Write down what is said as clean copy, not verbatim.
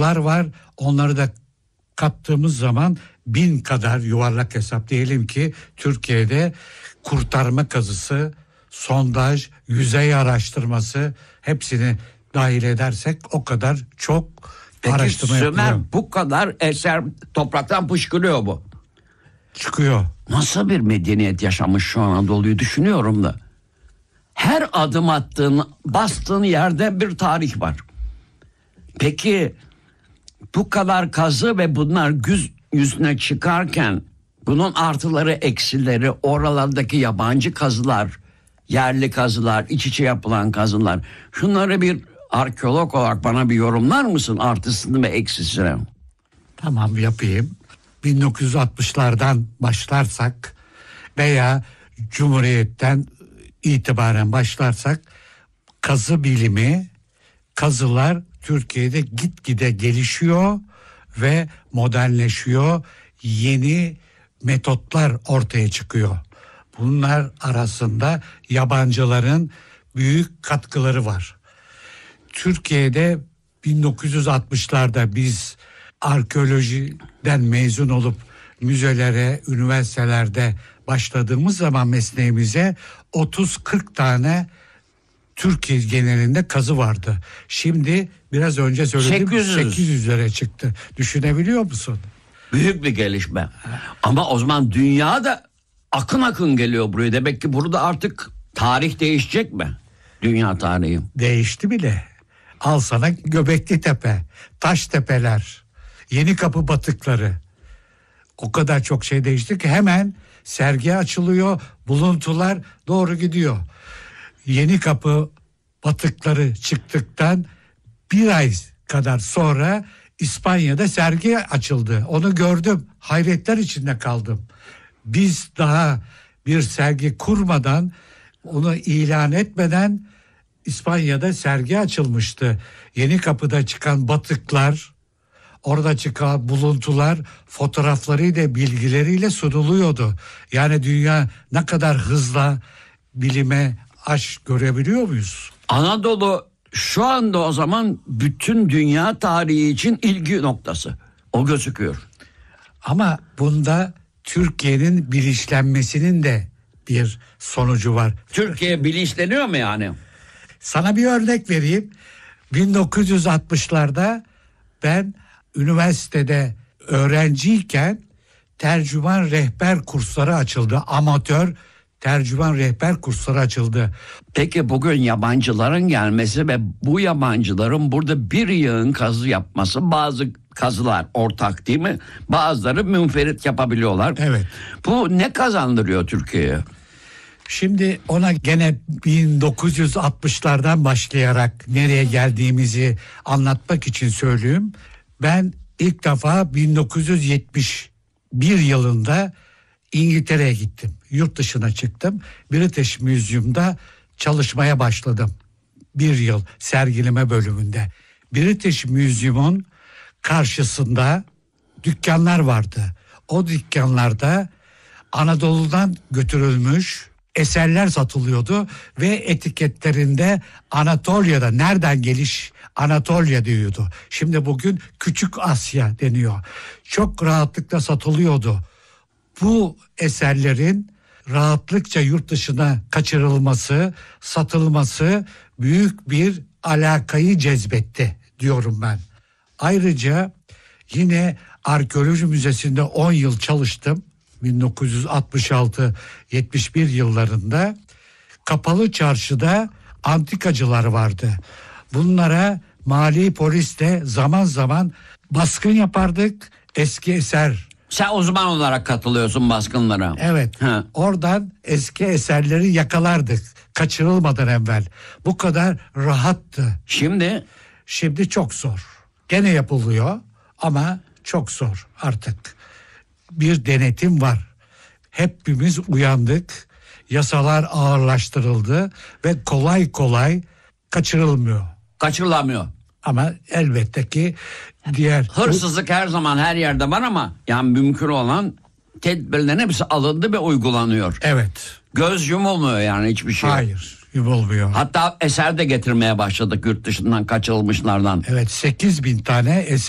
kazılar var. Onları da kattığımız zaman 1000 kadar, yuvarlak hesap diyelim ki Türkiye'de kurtarma kazısı, sondaj, yüzey araştırması, hepsini dahil edersek o kadar çok araştırma Sümer, yapılıyor. bu kadar eser topraktan fışkırıyor bu. Çıkıyor. Nasıl bir medeniyet yaşamış şu Anadolu'yu düşünüyorum da. Her adım attığın, bastığın yerde bir tarih var. Peki bu kadar kazı ve bunlar güz yüzüne çıkarken bunun artıları eksileri, oralardaki yabancı kazılar, yerli kazılar, iç içe yapılan kazılar, şunları bir arkeolog olarak bana bir yorumlar mısın, artısını ve eksisini? Tamam, yapayım. 1960'lardan başlarsak veya Cumhuriyet'ten itibaren başlarsak kazı bilimi, kazılar Türkiye'de gitgide gelişiyor ve modernleşiyor. Yeni metotlar ortaya çıkıyor. Bunlar arasında yabancıların büyük katkıları var. Türkiye'de 1960'larda biz arkeolojiden mezun olup müzelere, üniversitelerde başladığımız zaman mesleğimize 30-40 tane Türkiye genelinde kazı vardı. Şimdi biraz önce söylediğim 800'lere çıktı. Düşünebiliyor musun? Büyük bir gelişme. Ama o zaman dünya da akın akın geliyor buraya. Demek ki burada artık tarih değişecek mi? Dünya tarihi. Değişti bile. Al sana Göbekli Tepe, Taştepeler, Yenikapı batıkları. O kadar çok şey değişti ki hemen sergi açılıyor, buluntular doğru gidiyor. Yenikapı batıkları çıktıktan bir ay kadar sonra İspanya'da sergi açıldı. Onu gördüm, hayretler içinde kaldım. Biz daha bir sergi kurmadan, onu ilan etmeden İspanya'da sergi açılmıştı. Yenikapı'da çıkan batıklar, orada çıkan buluntular fotoğraflarıyla, bilgileriyle sunuluyordu. Yani dünya ne kadar hızla bilime aşk görebiliyor muyuz? Anadolu şu anda o zaman bütün dünya tarihi için ilgi noktası. O gözüküyor. Ama bunda Türkiye'nin bilinçlenmesinin de bir sonucu var. Türkiye bilinçleniyor mu yani? Sana bir örnek vereyim. 1960'larda ben üniversitede öğrenciyken tercüman rehber kursları açıldı. Amatör tercüman rehber kursları açıldı. Peki bugün yabancıların gelmesi ve bu yabancıların burada bir yığın kazı yapması, bazı kazılar ortak değil mi? Bazıları münferit yapabiliyorlar. Evet. Bu ne kazandırıyor Türkiye'ye? Şimdi ona gene 1960'lardan başlayarak nereye geldiğimizi anlatmak için söyleyeyim. Ben ilk defa 1971 yılında İngiltere'ye gittim. Yurt dışına çıktım. British Museum'da çalışmaya başladım. Bir yıl sergileme bölümünde. British Museum'un karşısında dükkanlar vardı. O dükkanlarda Anadolu'dan götürülmüş eserler satılıyordu ve etiketlerinde Anatolia'da nereden geliş Anatolia diyordu. Şimdi bugün Küçük Asya deniyor. Çok rahatlıkla satılıyordu. Bu eserlerin rahatlıkça yurt dışına kaçırılması, satılması büyük bir alakayı cezbetti diyorum ben. Ayrıca yine Arkeoloji Müzesi'nde 10 yıl çalıştım. 1966-71 yıllarında Kapalı Çarşı'da antikacılar vardı. Bunlara mali polisle zaman zaman baskın yapardık. Eski eser. Sen uzman olarak katılıyorsun baskınlara. Evet. Ha. Oradan eski eserleri yakalardık. Kaçırılmadan evvel. Bu kadar rahattı. Şimdi çok zor. Gene yapılıyor ama çok zor artık. Bir denetim var. Hepimiz uyandık. Yasalar ağırlaştırıldı ve kolay kolay kaçırılmıyor. Kaçırılamıyor. Ama elbette ki diğer... Hırsızlık her zaman her yerde var ama yani mümkün olan tedbirlerin hepsi alındı ve uygulanıyor. Evet. Göz yumulmuyor yani hiçbir şey. Hayır, yumulmuyor. Hatta eser de getirmeye başladık yurt dışından kaçırılmışlardan. Evet, 8.000 tane eser